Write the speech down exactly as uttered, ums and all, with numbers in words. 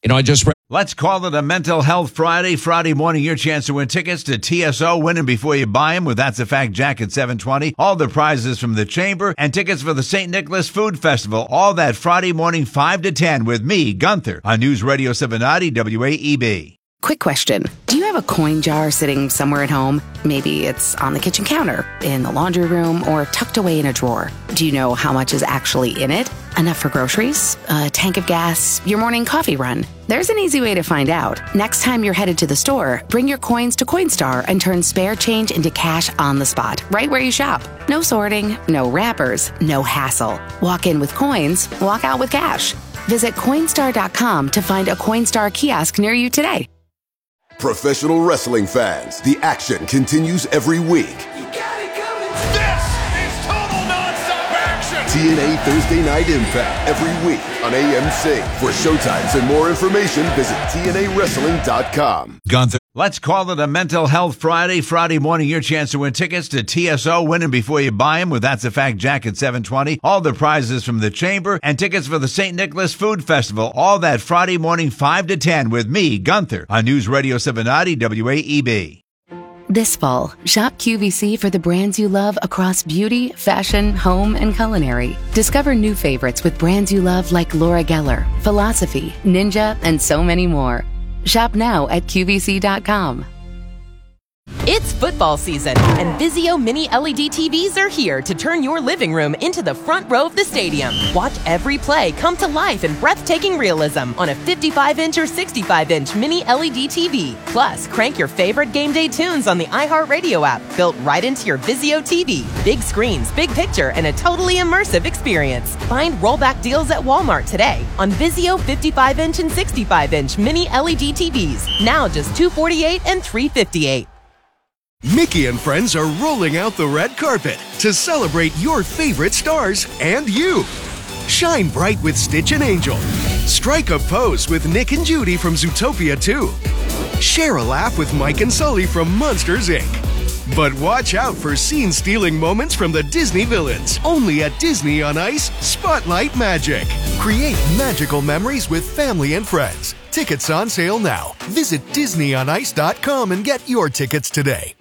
You know, I just read. Let's call it a Mental Health Friday. Friday morning, your chance to win tickets to T S O. Win them before you buy them with That's a Fact Jack at seven twenty. All the prizes from the Chamber and tickets for the Saint Nicholas Food Festival. All that Friday morning, five to ten with me, Gunther, on News Radio seven ninety W A E B. Quick question. Do you have a coin jar sitting somewhere at home? Maybe it's on the kitchen counter, in the laundry room, or tucked away in a drawer. Do you know how much is actually in it? Enough for groceries? A tank of gas? Your morning coffee run? There's an easy way to find out. Next time you're headed to the store, bring your coins to Coinstar and turn spare change into cash on the spot, right where you shop. No sorting, no wrappers, no hassle. Walk in with coins, walk out with cash. Visit Coinstar dot com to find a Coinstar kiosk near you today. Professional wrestling fans, the action continues every week. You got it coming. This is total nonstop action. T N A Thursday Night Impact every week on A M C. For showtimes and more information, visit T N A wrestling dot com. Gunther. Let's call it a Mental Health Friday. Friday morning, your chance to win tickets to T S O. Win them before you buy them with That's a Fact Jack at seven twenty. All the prizes from the Chamber and tickets for the Saint Nicholas Food Festival. All that Friday morning, five to ten with me, Gunther, on News Radio seven ninety W A E B. This fall, shop Q V C for the brands you love across beauty, fashion, home, and culinary. Discover new favorites with brands you love like Laura Geller, Philosophy, Ninja, and so many more. Shop now at Q V C dot com. It's football season, and Vizio Mini L E D T Vs are here to turn your living room into the front row of the stadium. Watch every play come to life in breathtaking realism on a fifty-five inch or sixty-five inch Mini L E D T V. Plus, crank your favorite game day tunes on the iHeartRadio app, built right into your Vizio T V. Big screens, big picture, and a totally immersive experience. Find rollback deals at Walmart today on Vizio fifty-five inch and sixty-five inch Mini L E D T Vs. Now just two hundred forty-eight dollars and three hundred fifty-eight dollars. Mickey and friends are rolling out the red carpet to celebrate your favorite stars and you. Shine bright with Stitch and Angel. Strike a pose with Nick and Judy from Zootopia two. Share a laugh with Mike and Sully from Monsters, Incorporated. But watch out for scene-stealing moments from the Disney villains. Only at Disney on Ice, Spotlight Magic. Create magical memories with family and friends. Tickets on sale now. Visit Disney on Ice dot com and get your tickets today.